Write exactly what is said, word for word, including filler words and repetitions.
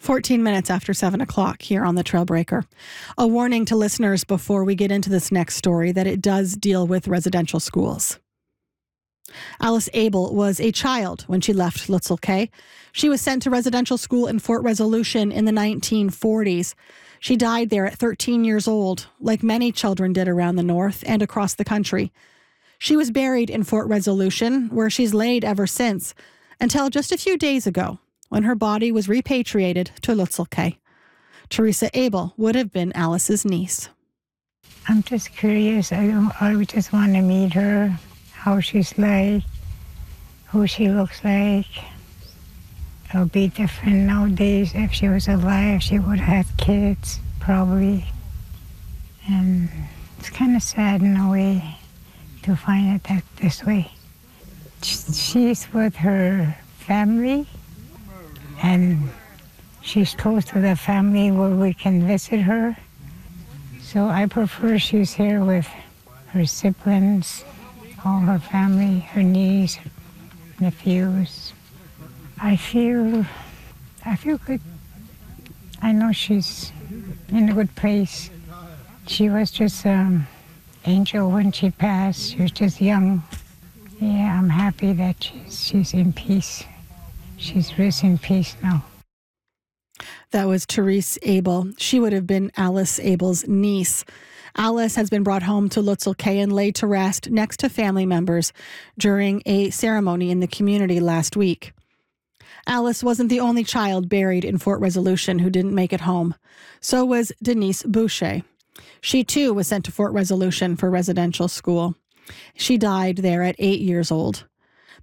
fourteen minutes after seven o'clock here on the Trailbreaker. A warning to listeners before we get into this next story that it does deal with residential schools. Alice Abel was a child when she left Lutzel Kay. She was sent to residential school in Fort Resolution in the nineteen forties. She died there at thirteen years old, like many children did around the north and across the country. She was buried in Fort Resolution, where she's laid ever since, until just a few days ago, when her body was repatriated to Lutzel Kay. Teresa Abel would have been Alice's niece. I'm just curious. I, don't, I just want to meet her, how she's like, who she looks like. It'll be different nowadays. If she was alive, she would have had kids, probably. And it's kind of sad in a way to find it that this way. She's with her family, and she's close to the family where we can visit her. So I prefer she's here with her siblings, all her family, her niece, her nephews. I feel, I feel good. I know she's in a good place. She was just an angel when she passed. She was just young. Yeah, I'm happy that she's, she's in peace. She's risen in peace now. That was Therese Abel. She would have been Alice Abel's niece. Alice has been brought home to Lutzel Kay and laid to rest next to family members during a ceremony in the community last week. Alice wasn't the only child buried in Fort Resolution who didn't make it home. So was Denise Boucher. She too was sent to Fort Resolution for residential school. She died there at eight years old.